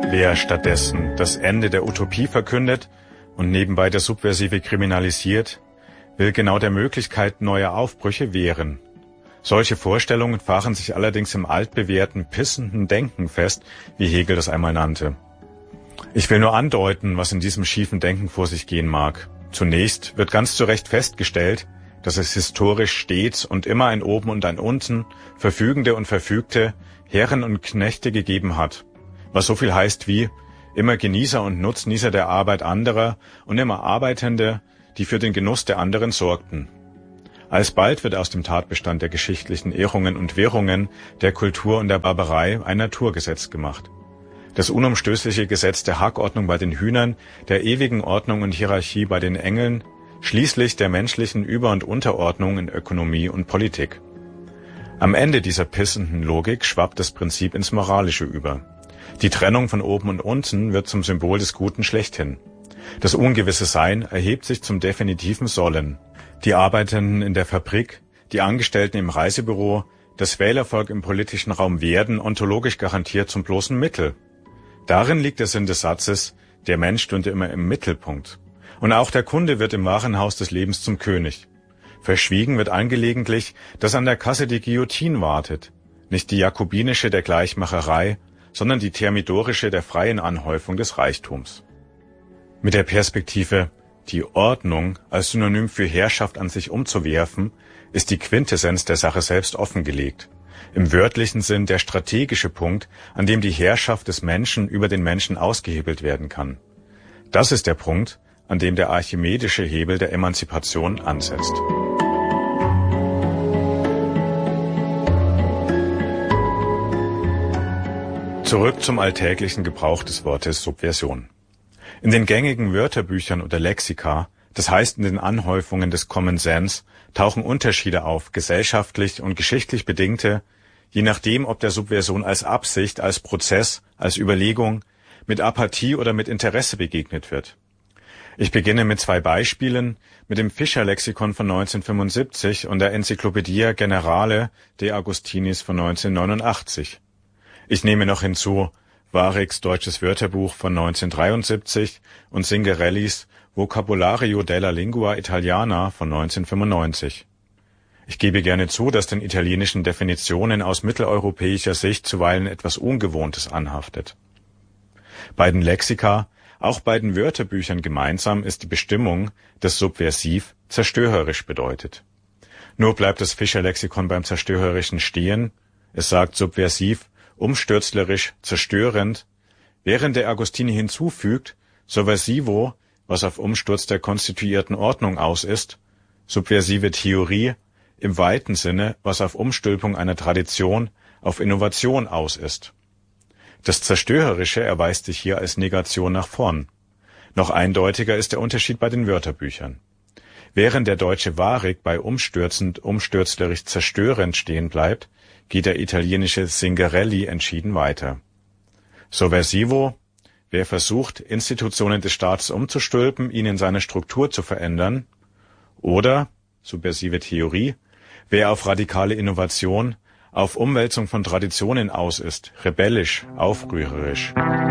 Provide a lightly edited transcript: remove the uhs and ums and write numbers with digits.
Wer stattdessen das Ende der Utopie verkündet und nebenbei das Subversive kriminalisiert, will genau der Möglichkeit neuer Aufbrüche wehren. Solche Vorstellungen fahren sich allerdings im altbewährten, pissenden Denken fest, wie Hegel das einmal nannte. Ich will nur andeuten, was in diesem schiefen Denken vor sich gehen mag. Zunächst wird ganz zu Recht festgestellt, dass es historisch stets und immer ein Oben und ein Unten, Verfügende und Verfügte, Herren und Knechte gegeben hat. Was so viel heißt wie immer Genießer und Nutznießer der Arbeit anderer und immer Arbeitende, die für den Genuss der anderen sorgten. Alsbald wird aus dem Tatbestand der geschichtlichen Ehrungen und Währungen, der Kultur und der Barbarei ein Naturgesetz gemacht. Das unumstößliche Gesetz der Hackordnung bei den Hühnern, der ewigen Ordnung und Hierarchie bei den Engeln, schließlich der menschlichen Über- und Unterordnung in Ökonomie und Politik. Am Ende dieser pissenden Logik schwappt das Prinzip ins Moralische über. Die Trennung von oben und unten wird zum Symbol des Guten schlechthin. Das ungewisse Sein erhebt sich zum definitiven Sollen. Die Arbeitenden in der Fabrik, die Angestellten im Reisebüro, das Wählervolk im politischen Raum werden ontologisch garantiert zum bloßen Mittel. Darin liegt der Sinn des Satzes, der Mensch stünde immer im Mittelpunkt. Und auch der Kunde wird im Warenhaus des Lebens zum König. Verschwiegen wird angelegentlich, dass an der Kasse die Guillotine wartet, nicht die jakobinische der Gleichmacherei, sondern die thermidorische der freien Anhäufung des Reichtums. Mit der Perspektive, die Ordnung als Synonym für Herrschaft an sich umzuwerfen, ist die Quintessenz der Sache selbst offengelegt. Im wörtlichen Sinn der strategische Punkt, an dem die Herrschaft des Menschen über den Menschen ausgehebelt werden kann. Das ist der Punkt, an dem der archimedische Hebel der Emanzipation ansetzt. Zurück zum alltäglichen Gebrauch des Wortes Subversion. In den gängigen Wörterbüchern oder Lexika, das heißt in den Anhäufungen des Common Sense, tauchen Unterschiede auf, gesellschaftlich und geschichtlich bedingte, je nachdem, ob der Subversion als Absicht, als Prozess, als Überlegung, mit Apathie oder mit Interesse begegnet wird. Ich beginne mit 2 Beispielen, mit dem Fischer-Lexikon von 1975 und der Encyclopaedia Generale de Agostinis von 1989. Ich nehme noch hinzu Waricks Deutsches Wörterbuch von 1973 und Zingarellis Vocabulario della Lingua Italiana von 1995. Ich gebe gerne zu, dass den italienischen Definitionen aus mitteleuropäischer Sicht zuweilen etwas Ungewohntes anhaftet. Beiden Lexika, auch beiden Wörterbüchern gemeinsam ist die Bestimmung, dass subversiv zerstörerisch bedeutet. Nur bleibt das Fischer-Lexikon beim Zerstörerischen stehen. Es sagt subversiv, umstürzlerisch, zerstörend, während der Agostini hinzufügt, subversivo, was auf Umsturz der konstituierten Ordnung aus ist, subversive Theorie, im weiten Sinne, was auf Umstülpung einer Tradition, auf Innovation aus ist. Das Zerstörerische erweist sich hier als Negation nach vorn. Noch eindeutiger ist der Unterschied bei den Wörterbüchern. Während der deutsche Warik bei umstürzend, umstürzlerisch, zerstörend stehen bleibt, geht der italienische Zingarelli entschieden weiter. Subversivo, wer versucht, Institutionen des Staates umzustülpen, ihn in seiner Struktur zu verändern, oder, subversive Theorie, wer auf radikale Innovation, auf Umwälzung von Traditionen aus ist, rebellisch, aufrührerisch.